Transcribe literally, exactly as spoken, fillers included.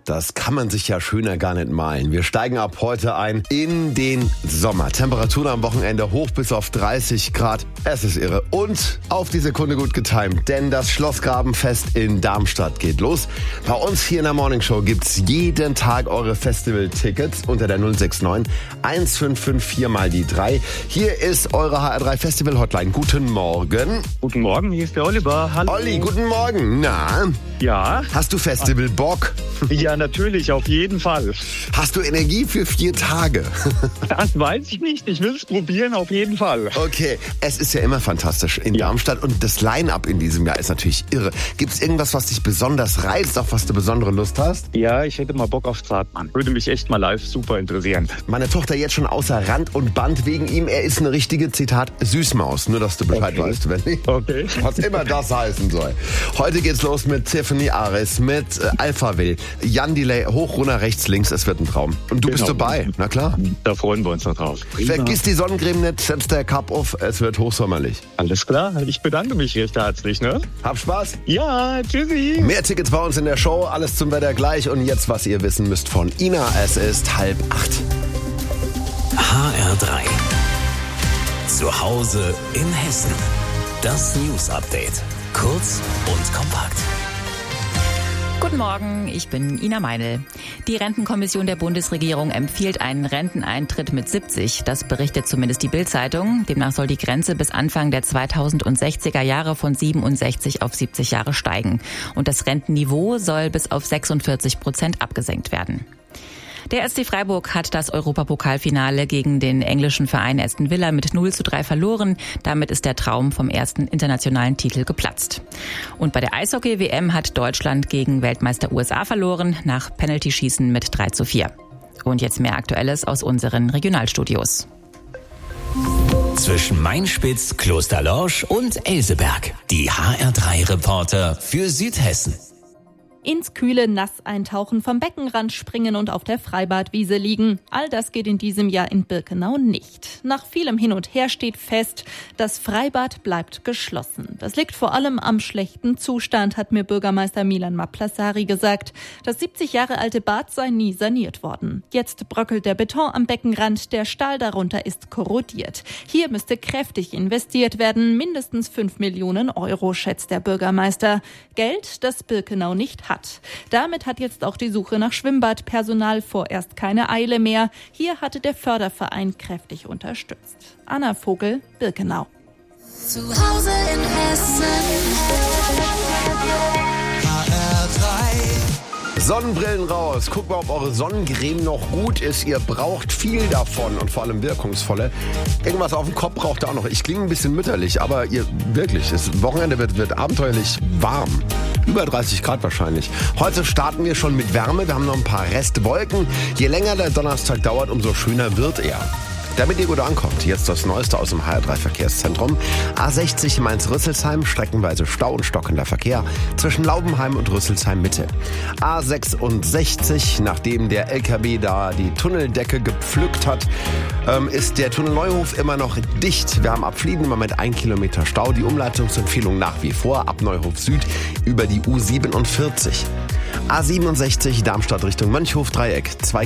Das kann man sich ja schöner gar nicht malen. Wir steigen ab heute ein in den Sommer. Temperaturen am Wochenende hoch bis auf dreißig Grad. Es ist irre. Und auf die Sekunde gut getimt, denn das Schlossgrabenfest in Darmstadt geht los. Bei uns hier in der Morningshow gibt's jeden Tag eure Festival-Tickets unter der null sechs neun eins fünf fünf vier mal die drei. Hier ist eure H R drei Festival Hotline. Guten Morgen. Guten Morgen, hier ist der Oliver. Hallo. Olli, guten Morgen. Na? Ja? Hast du Festival-Bock? Ja, natürlich, auf jeden Fall. Hast du Energie für vier Tage? Das weiß ich nicht. Ich will es probieren, auf jeden Fall. Okay, es ist ja immer fantastisch in Ja. Darmstadt und das Line-Up in diesem Jahr ist natürlich irre. Gibt es irgendwas, was dich besonders reizt, auf was du besondere Lust hast? Ja, ich hätte mal Bock auf Zartmann. Würde mich echt mal live super interessieren. Meine Tochter jetzt schon außer Rand und Band wegen ihm. Er ist eine richtige, Zitat, Süßmaus. Nur, dass du Bescheid Okay. weißt, wenn nicht. Okay. Was immer das heißen soll. Heute geht's los mit Tiffany Aris, mit äh, Alphaville, Jan Delay, hoch, runter, rechts, links. Es wird ein Traum. Und du bist Genau. dabei, na klar. Da freuen wir uns noch drauf. Vergiss die Sonnencreme nicht, setz der Cup auf, es wird hochsommerlich. Alles klar, ich bedanke mich recht herzlich, ne? Hab Spaß. Ja, tschüssi. Mehr Tickets bei uns in der Show, alles zum Wetter gleich. Und jetzt, was ihr wissen müsst von Ina, es ist halb acht. H R drei. Zu Hause in Hessen. Das News Update. Kurz und kompakt. Guten Morgen, ich bin Ina Meinl. Die Rentenkommission der Bundesregierung empfiehlt einen Renteneintritt mit siebzig. Das berichtet zumindest die Bild-Zeitung. Demnach soll die Grenze bis Anfang der zweitausendsechziger Jahre von siebenundsechzig auf siebzig Jahre steigen. Und das Rentenniveau soll bis auf sechsundvierzig Prozent abgesenkt werden. Der S C Freiburg hat das Europapokalfinale gegen den englischen Verein Aston Villa mit null zu drei verloren. Damit ist der Traum vom ersten internationalen Titel geplatzt. Und bei der Eishockey-W M hat Deutschland gegen Weltmeister U S A verloren, nach Penaltyschießen mit drei zu vier. Und jetzt mehr Aktuelles aus unseren Regionalstudios. Zwischen Mainspitz, Klosterlorsch und Elseberg. Die H R drei Reporter für Südhessen. Ins kühle Nass eintauchen, vom Beckenrand springen und auf der Freibadwiese liegen. All das geht in diesem Jahr in Birkenau nicht. Nach vielem Hin und Her steht fest, das Freibad bleibt geschlossen. Das liegt vor allem am schlechten Zustand, hat mir Bürgermeister Milan Maplasari gesagt. Das siebzig Jahre alte Bad sei nie saniert worden. Jetzt bröckelt der Beton am Beckenrand, der Stahl darunter ist korrodiert. Hier müsste kräftig investiert werden, mindestens fünf Millionen Euro, schätzt der Bürgermeister. Geld, das Birkenau nicht hat. Damit hat jetzt auch die Suche nach Schwimmbadpersonal vorerst keine Eile mehr. Hier hatte der Förderverein kräftig unterstützt. Anna Vogel, Birkenau. Zu Hause in Hessen. H R drei. Sonnenbrillen raus. Guckt mal, ob eure Sonnencreme noch gut ist. Ihr braucht viel davon und vor allem wirkungsvolle. Irgendwas auf dem Kopf braucht ihr auch noch. Ich klinge ein bisschen mütterlich, aber ihr wirklich, das Wochenende wird, wird abenteuerlich warm. Über dreißig Grad wahrscheinlich. Heute starten wir schon mit Wärme. Wir haben noch ein paar Restwolken. Je länger der Donnerstag dauert, umso schöner wird er. Damit ihr gut ankommt, jetzt das Neueste aus dem H R drei Verkehrszentrum. A sechzig Mainz-Rüsselsheim, streckenweise Stau und stockender Verkehr zwischen Laubenheim und Rüsselsheim Mitte. A sechsundsechzig, nachdem der L K W da die Tunneldecke gepflückt hat, ähm, ist der Tunnel Neuhof immer noch dicht. Wir haben ab Flieden im Moment ein Kilometer Stau. Die Umleitungsempfehlung nach wie vor ab Neuhof Süd über die U siebenundvierzig. A siebenundsechzig Darmstadt Richtung Mönchhof-Dreieck. Zwei